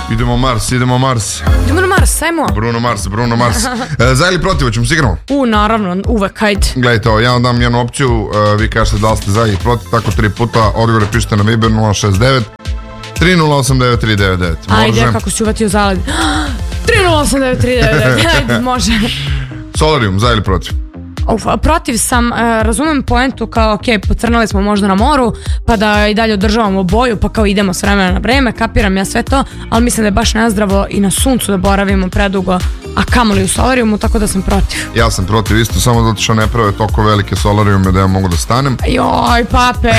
Idemo Mars. Idemo na Mars, ajmo. Bruno Mars. Za ili protiv, ćemo se igramo? Naravno, uvek, hajde. Gledajte ovo, ja vam dam jednu opciju, vi kažete da li ste za i protiv, tako 3 puta, odgovore pišete na Viber 069 3089 399. Ajde, kako si uvatio zaled. 3089 399, ajde, može. Solarium, za ili protiv? Protiv sam, razumem poentu kao ok, pocrnali smo možda na moru pa da i dalje održavamo boju pa kao idemo s vremena na vreme, kapiram ja sve to, ali mislim da je baš nezdravo i na suncu da boravimo predugo, a kamoli u solarijumu, tako da sam protiv. Ja sam protiv isto, samo zato što ne prave toliko velike solarijume da ja mogu da stanem. Joj pape.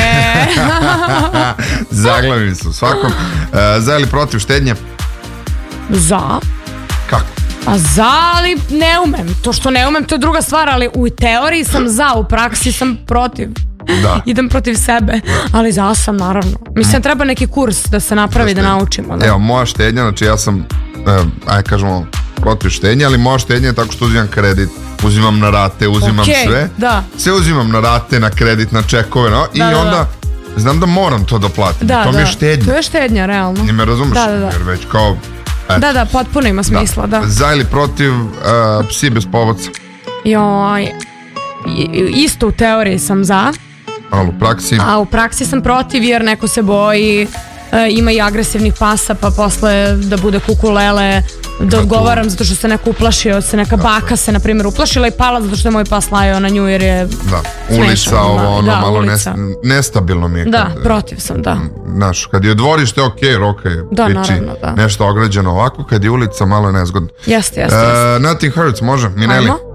Zaglavim se u svakom. Za ili protiv štednje? Za. Kako? A za, ali ne umem. To što ne umem, to je druga stvar, ali u teoriji sam za, u praksi sam protiv. Da. Idem protiv sebe, ali za sam, naravno. Mislim, treba neki kurs da se napravi, da naučimo. Da. Evo, moja štednja, znači ja sam, ajde kažemo, protiv štednje, ali moja štednja je tako što uzimam kredit, uzimam na rate, uzimam sve. Da. Sve uzimam na rate, na kredit, na čekove, no? I onda znam da moram to da platim. To mi je štednja. To je štednja, realno. I me razumeš, jer već kao... Da, potpuno ima smisla, da. Za ili protiv psi bez povodca? Joj, isto u teoriji sam za. Ali u praksi? A u praksi sam protiv jer neko se boji, ima i agresivnih pasa pa posle da bude kukulele, da odgovaram zato što se neko uplašio, se neka baka se na primjer uplašila i pala zato što je moj pas lajao na nju jer je ulica, malo nestabilno mi je. Da, protiv sam, da. Znaš, kad je dvorište, ok, roka je pići, nešto ograđeno ovako, kad je ulica, malo je nezgodno. Jeste. Nothing Hurts, može, Minelli?